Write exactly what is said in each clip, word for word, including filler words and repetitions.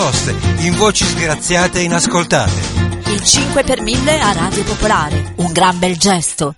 risposte in voci sgraziate e inascoltate. Il cinque per mille a Radio Popolare, un gran bel gesto.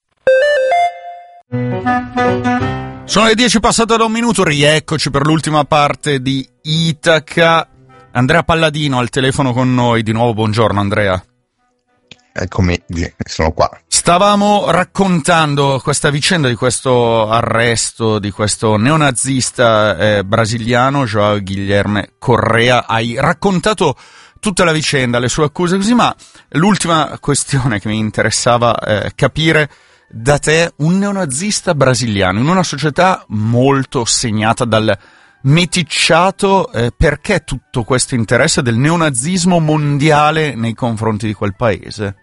Sono le dieci passate da un minuto, rieccoci per l'ultima parte di Itaca. Andrea Palladino al telefono con noi, di nuovo buongiorno Andrea. Eccomi, sono qua. Stavamo raccontando questa vicenda di questo arresto di questo neonazista eh, brasiliano, João Guilherme Correa. Hai raccontato tutta la vicenda, le sue accuse così, ma l'ultima questione che mi interessava eh, capire da te, un neonazista brasiliano in una società molto segnata dal meticciato, eh, perché tutto questo interesse del neonazismo mondiale nei confronti di quel paese?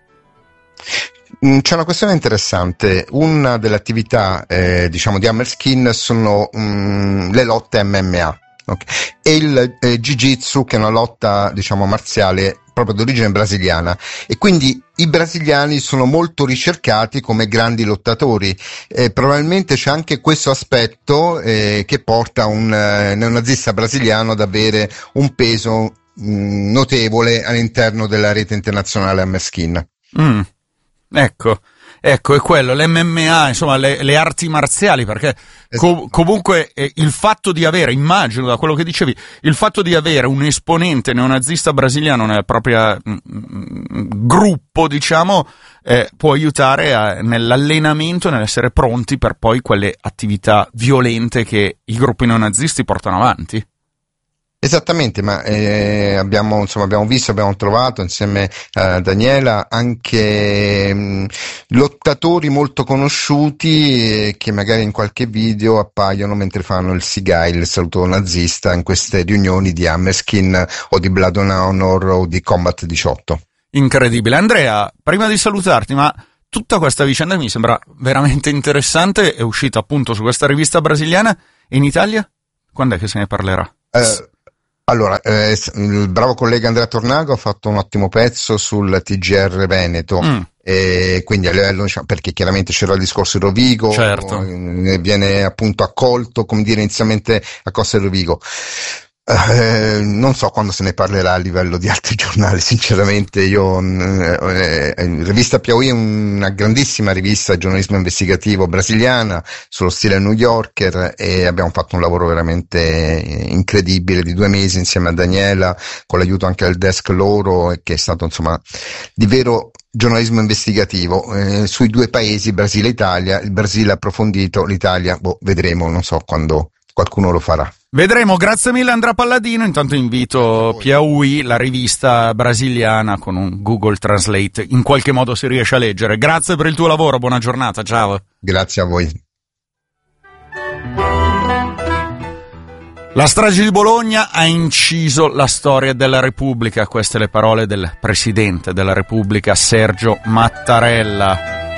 C'è una questione interessante. Una delle attività eh, diciamo di Hammerskin sono um, le lotte M M A, okay? E il eh, Jiu-Jitsu, che è una lotta diciamo marziale proprio d'origine brasiliana, e quindi i brasiliani sono molto ricercati come grandi lottatori. Eh, probabilmente c'è anche questo aspetto eh, che porta un eh, neonazista brasiliano ad avere un peso mh, notevole all'interno della rete internazionale Hammerskin. Mm. Ecco, ecco, è quello, l'M M A, insomma, le, le arti marziali, perché co- comunque eh, il fatto di avere, immagino da quello che dicevi, il fatto di avere un esponente neonazista brasiliano nel proprio mm, gruppo, diciamo, eh, può aiutare a, nell'allenamento, nell'essere pronti per poi quelle attività violente che i gruppi neonazisti portano avanti. Esattamente, ma eh, abbiamo insomma abbiamo visto, abbiamo trovato insieme a Daniela anche mh, lottatori molto conosciuti eh, che magari in qualche video appaiono mentre fanno il Sigai, il saluto nazista, in queste riunioni di Hammerskin o di Blood and Honor o di Combat diciotto. Incredibile. Andrea, prima di salutarti, ma tutta questa vicenda mi sembra veramente interessante, è uscita appunto su questa rivista brasiliana, e in Italia? Quando è che se ne parlerà? Eh, Allora, eh, il bravo collega Andrea Tornago ha fatto un ottimo pezzo sul T G R Veneto, mm. e quindi a livello, diciamo, perché chiaramente c'era il discorso di Rovigo, certo. eh, viene appunto accolto, come dire, inizialmente a Costa di Rovigo. Eh, non so quando se ne parlerà a livello di altri giornali, sinceramente. Io eh, eh, rivista Piauí è una grandissima rivista di giornalismo investigativo brasiliana sullo stile New Yorker, e abbiamo fatto un lavoro veramente incredibile di due mesi insieme a Daniela, con l'aiuto anche del desk loro, e che è stato insomma di vero giornalismo investigativo eh, sui due paesi, Brasile e Italia. Il Brasile approfondito, l'Italia boh, vedremo, non so quando qualcuno lo farà. Vedremo, grazie mille Andrea Palladino. Intanto invito Piauí, la rivista brasiliana, con un Google Translate in qualche modo si riesce a leggere. Grazie per il tuo lavoro, buona giornata, ciao. Grazie a voi. La strage di Bologna ha inciso la storia della Repubblica, queste le parole del Presidente della Repubblica Sergio Mattarella.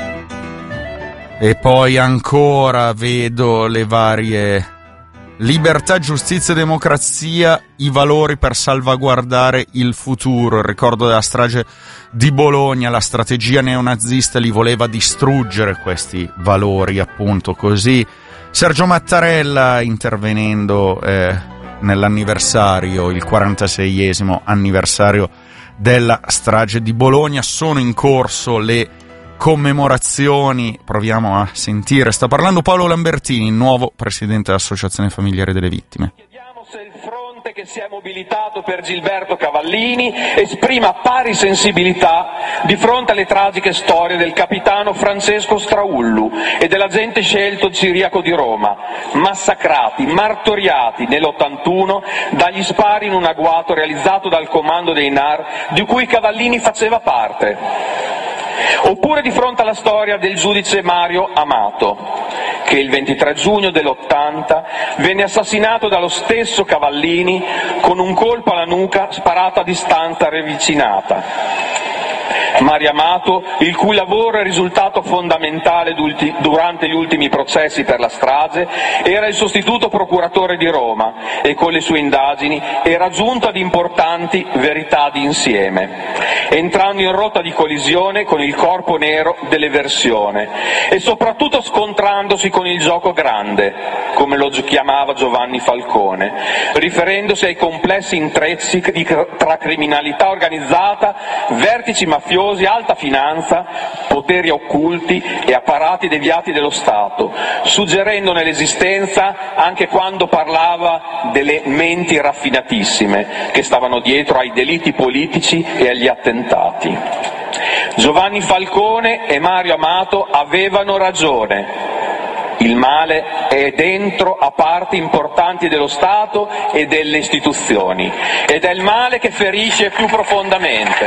E poi ancora vedo le varie libertà, giustizia e democrazia, i valori per salvaguardare il futuro. Il ricordo della strage di Bologna, la strategia neonazista li voleva distruggere questi valori, appunto così. Sergio Mattarella intervenendo eh, nell'anniversario, il quarantaseiesimo anniversario della strage di Bologna. Sono in corso le commemorazioni, proviamo a sentire. Sta parlando Paolo Lambertini, nuovo presidente dell'Associazione Familiare delle Vittime. Chiediamo se il fronte che si è mobilitato per Gilberto Cavallini esprima pari sensibilità di fronte alle tragiche storie del capitano Francesco Straullu e dell'agente scelto Ciriaco di Roma, massacrati, martoriati nell'ottantuno dagli spari in un agguato realizzato dal comando dei N A R di cui Cavallini faceva parte. Oppure di fronte alla storia del giudice Mario Amato, che il ventitré giugno dell'ottanta venne assassinato dallo stesso Cavallini con un colpo alla nuca sparato a distanza ravvicinata. Mario Amato, il cui lavoro è risultato fondamentale durante gli ultimi processi per la strage, era il sostituto procuratore di Roma e con le sue indagini era giunto ad importanti verità di insieme, entrando in rotta di collisione con il corpo nero dell'eversione e soprattutto scontrandosi con il gioco grande, come lo chiamava Giovanni Falcone, riferendosi ai complessi intrecci di, tra criminalità organizzata, vertici mafiosi, alta finanza, poteri occulti e apparati deviati dello Stato, suggerendone l'esistenza anche quando parlava delle menti raffinatissime che stavano dietro ai delitti politici e agli attentati. Giovanni Falcone e Mario Amato avevano ragione. Il male è dentro a parti importanti dello Stato e delle istituzioni ed è il male che ferisce più profondamente.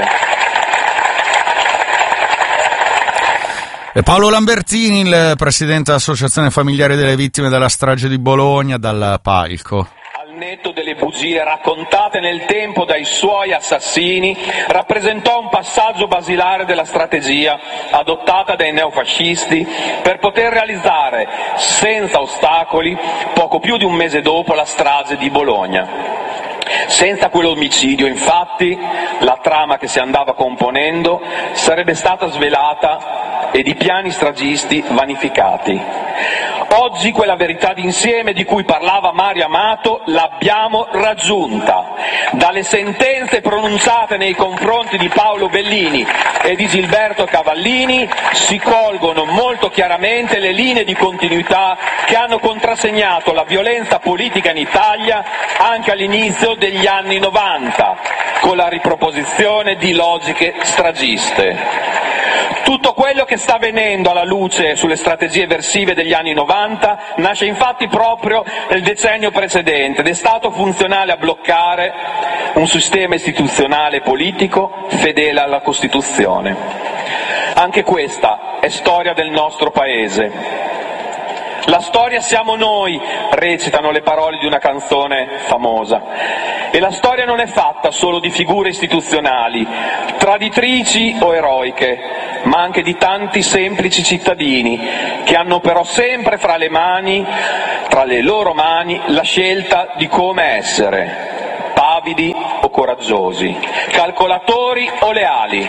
E Paolo Lambertini, il presidente dell'Associazione Familiari delle Vittime della Strage di Bologna, dal palco. Al netto delle bugie raccontate nel tempo dai suoi assassini, rappresentò un passaggio basilare della strategia adottata dai neofascisti per poter realizzare senza ostacoli, poco più di un mese dopo, la strage di Bologna. Senza quell'omicidio, infatti, la trama che si andava componendo sarebbe stata svelata ed i piani stragisti vanificati. Oggi quella verità d'insieme di cui parlava Mario Amato l'abbiamo raggiunta. Dalle sentenze pronunciate nei confronti di Paolo Bellini e di Gilberto Cavallini si colgono molto chiaramente le linee di continuità che hanno contrassegnato la violenza politica in Italia anche all'inizio degli anni novanta, con la riproposizione di logiche stragiste. Tutto quello che sta avvenendo alla luce sulle strategie eversive degli anni novanta nasce infatti proprio nel decennio precedente ed è stato funzionale a bloccare un sistema istituzionale e politico fedele alla Costituzione. Anche questa è storia del nostro Paese. La storia siamo noi, recitano le parole di una canzone famosa. E la storia non è fatta solo di figure istituzionali, traditrici o eroiche, ma anche di tanti semplici cittadini che hanno però sempre fra le mani, tra le loro mani, la scelta di come essere, pavidi o coraggiosi, calcolatori o leali.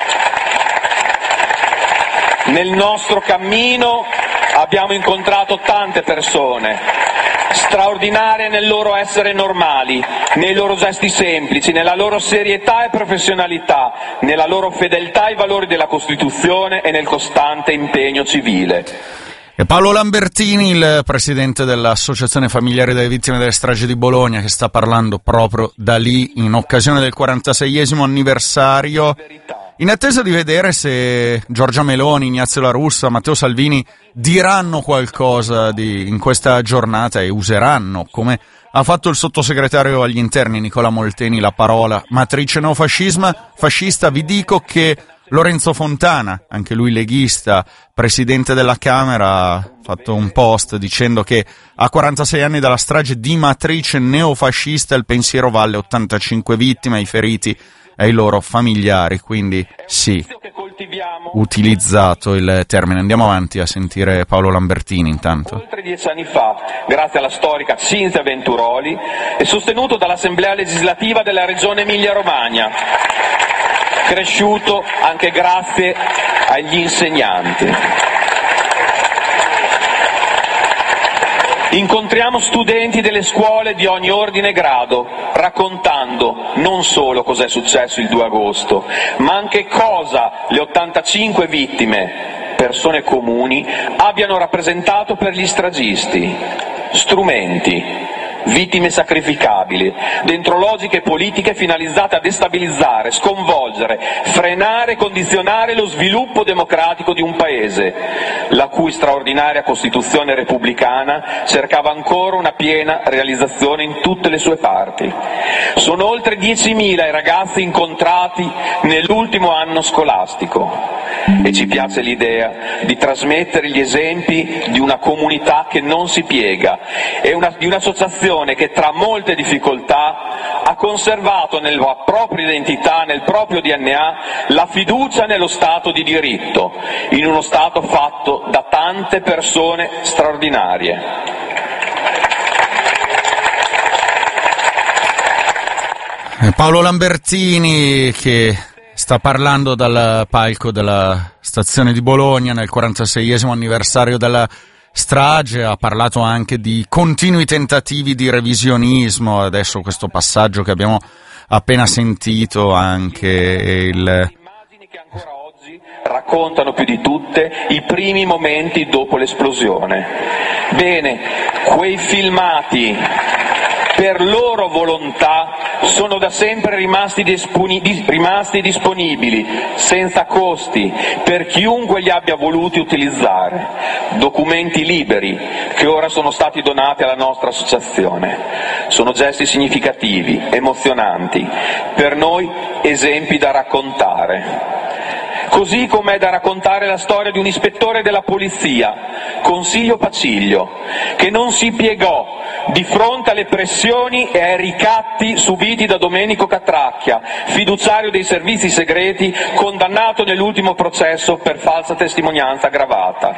Nel nostro cammino abbiamo incontrato tante persone, straordinarie nel loro essere normali, nei loro gesti semplici, nella loro serietà e professionalità, nella loro fedeltà ai valori della Costituzione e nel costante impegno civile. E Paolo Lambertini, il presidente dell'Associazione Familiari delle Vittime delle Stragi di Bologna, che sta parlando proprio da lì in occasione del quarantaseiesimo anniversario. In attesa di vedere se Giorgia Meloni, Ignazio La Russa, Matteo Salvini diranno qualcosa di, in questa giornata e useranno, come ha fatto il sottosegretario agli interni Nicola Molteni, la parola matrice neofascismo, fascista, vi dico che Lorenzo Fontana, anche lui leghista, presidente della Camera, ha fatto un post dicendo che a quarantasei anni dalla strage di matrice neofascista il pensiero va alle ottantacinque vittime, ai feriti e ai loro familiari, quindi sì, utilizzato il termine. Andiamo avanti a sentire Paolo Lambertini intanto. Oltre dieci anni fa, grazie alla storica Cinzia Venturoli, è sostenuto dall'Assemblea legislativa della Regione Emilia-Romagna, cresciuto anche grazie agli insegnanti. Incontriamo studenti delle scuole di ogni ordine e grado, raccontando non solo cos'è successo il due agosto, ma anche cosa le ottantacinque vittime, persone comuni, abbiano rappresentato per gli stragisti. Strumenti, vittime sacrificabili, dentro logiche politiche finalizzate a destabilizzare, sconvolgere, frenare e condizionare lo sviluppo democratico di un Paese, la cui straordinaria Costituzione repubblicana cercava ancora una piena realizzazione in tutte le sue parti. Sono oltre diecimila i ragazzi incontrati nell'ultimo anno scolastico e ci piace l'idea di trasmettere gli esempi di una comunità che non si piega e una, di un'associazione un'istituzione che tra molte difficoltà ha conservato nella propria identità, nel proprio D N A, la fiducia nello Stato di diritto, in uno Stato fatto da tante persone straordinarie. Paolo Lambertini che sta parlando dal palco della stazione di Bologna nel quarantaseiesimo anniversario della strage, ha parlato anche di continui tentativi di revisionismo, adesso questo passaggio che abbiamo appena sentito, anche il... Immagini che ancora oggi raccontano più di tutte i primi momenti dopo l'esplosione. Bene, quei filmati per loro volontà sono da sempre rimasti, disponi- di- rimasti disponibili, senza costi, per chiunque li abbia voluti utilizzare. Documenti liberi che ora sono stati donati alla nostra associazione. Sono gesti significativi, emozionanti, per noi esempi da raccontare. Così come è da raccontare la storia di un ispettore della polizia, Consiglio Paciglio, che non si piegò di fronte alle pressioni e ai ricatti subiti da Domenico Catracchia, fiduciario dei servizi segreti, condannato nell'ultimo processo per falsa testimonianza aggravata.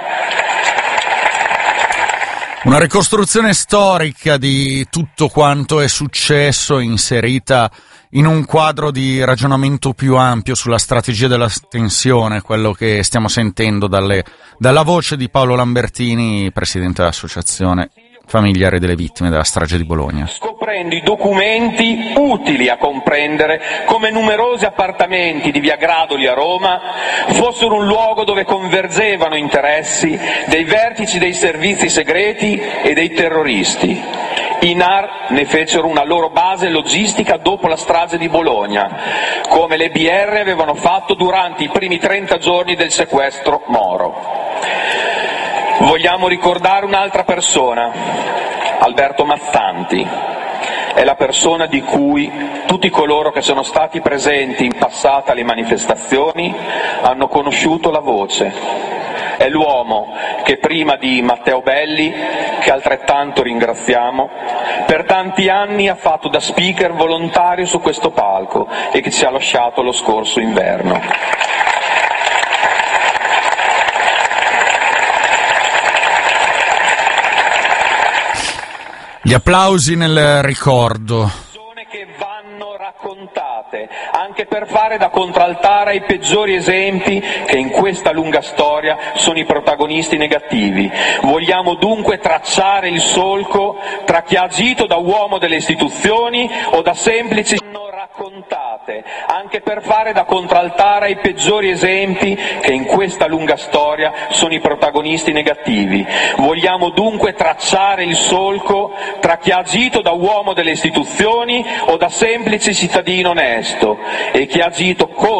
Una ricostruzione storica di tutto quanto è successo, inserita in un quadro di ragionamento più ampio sulla strategia della tensione, quello che stiamo sentendo dalle, dalla voce di Paolo Lambertini, presidente dell'Associazione Familiari delle Vittime della Strage di Bologna. Scoprendo i documenti utili a comprendere come numerosi appartamenti di via Gradoli a Roma fossero un luogo dove convergevano interessi dei vertici dei servizi segreti e dei terroristi. I N A R ne fecero una loro base logistica dopo la strage di Bologna, come le B R avevano fatto durante i primi trenta giorni del sequestro Moro. Vogliamo ricordare un'altra persona, Alberto Mazzanti. È la persona di cui tutti coloro che sono stati presenti in passato alle manifestazioni hanno conosciuto la voce. È l'uomo che prima di Matteo Belli, che altrettanto ringraziamo, per tanti anni ha fatto da speaker volontario su questo palco e che ci ha lasciato lo scorso inverno. Gli applausi nel ricordo. Che vanno raccontate, anche per fare da contraltare ai peggiori esempi che in questa lunga storia sono i protagonisti negativi. Vogliamo dunque tracciare il solco tra chi ha agito da uomo delle istituzioni o da semplici raccontate, anche per fare da contraltare ai peggiori esempi che in questa lunga storia sono i protagonisti negativi. Vogliamo dunque tracciare il solco tra chi ha agito da uomo delle istituzioni o da semplice cittadino onesto e chi ha agito con